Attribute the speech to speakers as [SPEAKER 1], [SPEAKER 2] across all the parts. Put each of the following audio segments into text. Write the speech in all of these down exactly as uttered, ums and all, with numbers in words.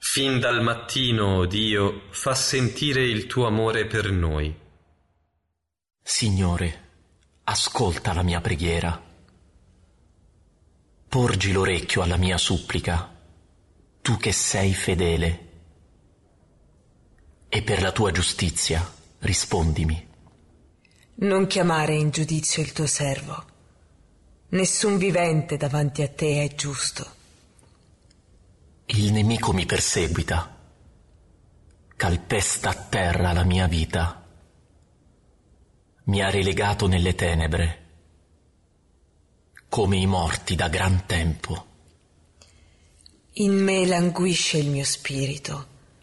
[SPEAKER 1] Fin dal mattino, o Dio, fa sentire il tuo amore per noi.
[SPEAKER 2] Signore, ascolta la mia preghiera. Porgi l'orecchio alla mia supplica, tu che sei fedele, e per la tua giustizia rispondimi.
[SPEAKER 3] Non chiamare in giudizio il tuo servo. Nessun vivente davanti a te è giusto.
[SPEAKER 2] Il nemico mi perseguita, calpesta a terra la mia vita, mi ha relegato nelle tenebre, come i morti da gran tempo.
[SPEAKER 3] In me languisce il mio spirito,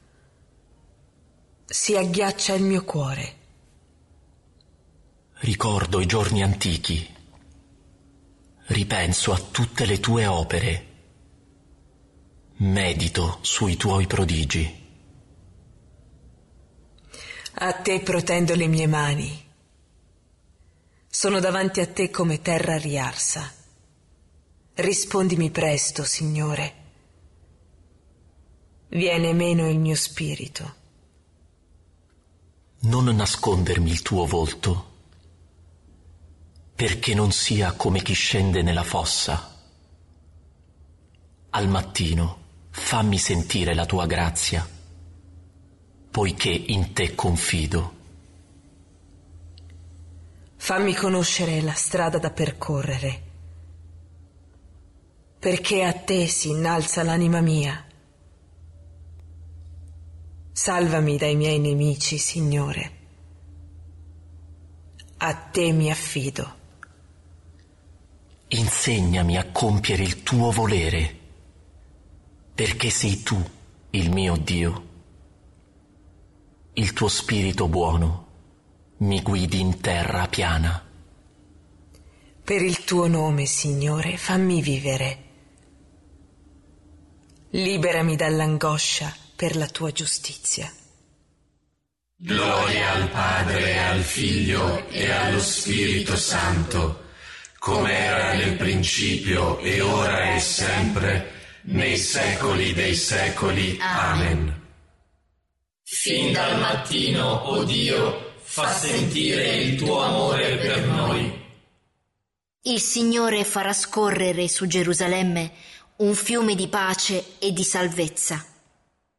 [SPEAKER 3] si agghiaccia il mio cuore.
[SPEAKER 2] Ricordo i giorni antichi, ripenso a tutte le tue opere, medito sui tuoi prodigi.
[SPEAKER 3] A te protendo le mie mani. Sono davanti a te come terra riarsa. Rispondimi presto, Signore. Viene meno il mio spirito.
[SPEAKER 2] Non nascondermi il tuo volto, perché non sia come chi scende nella fossa. Al mattino fammi sentire la tua grazia, poiché in te confido.
[SPEAKER 3] Fammi conoscere la strada da percorrere, perché a te si innalza l'anima mia. Salvami dai miei nemici, Signore. A te mi affido.
[SPEAKER 2] Insegnami a compiere il tuo volere, perché sei tu il mio Dio. Il tuo spirito buono mi guidi in terra piana.
[SPEAKER 3] Per il tuo nome, Signore, fammi vivere. Liberami dall'angoscia per la tua giustizia.
[SPEAKER 4] Gloria al Padre, al Figlio e allo Spirito Santo, come era nel principio e ora e sempre, nei secoli dei secoli. Amen.
[SPEAKER 5] Fin dal mattino, o Dio, fa sentire il tuo amore per noi.
[SPEAKER 6] Il Signore farà scorrere su Gerusalemme un fiume di pace e di salvezza.